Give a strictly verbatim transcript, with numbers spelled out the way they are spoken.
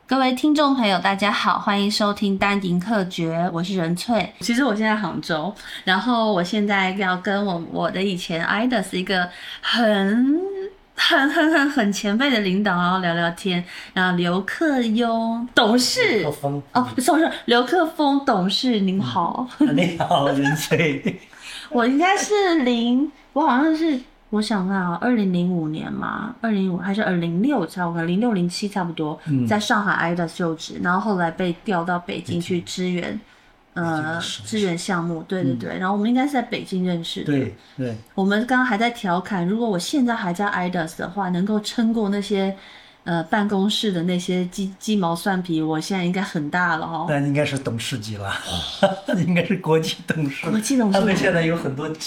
各位听众朋友，大家好，欢迎收听丹宁客诀，我是任翠。其实我现在杭州，然后我现在要跟我我的以前 I D A 是一个很很很很很前辈的领导，然后聊聊天。然后刘克庸董事， 刘克峰哦，不是，刘克峰董事，您好。 嗯、你好，任翠。 我应该是零，我好像是。我想看啊，二零零五年嘛，二零零五还是二零零六差不多，零六零七差不多，嗯、在上海 I D A 就职，然后后来被调到北京去支援，呃，支援项目，对对对，嗯、然后我们应该是在北京认识的， 对对。 我们刚刚还在调侃，如果我现在还在 I D A 的话，能够撑过那些。呃，办公室的那些鸡鸡毛蒜皮，我现在应该很大了哦。 那应该是董事级了，应该是国际董事。 国际董事， 他们现在有很多